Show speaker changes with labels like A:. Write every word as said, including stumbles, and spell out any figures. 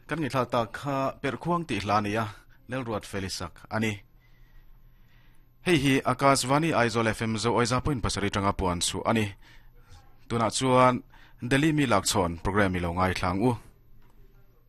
A: กันงิทาตาข้าเปิดควงติลานียเลลรวดเฟลิสักอันนี้เฮ้ยอากาศวันนี้ไอโซเลฟเอ็มโซไอซาปุ่นภาษาริจังอาปวนสูอันนี้ตัวนัดชวนเดลี่มีหลักชนโปรแกรมมีลงไงทางอู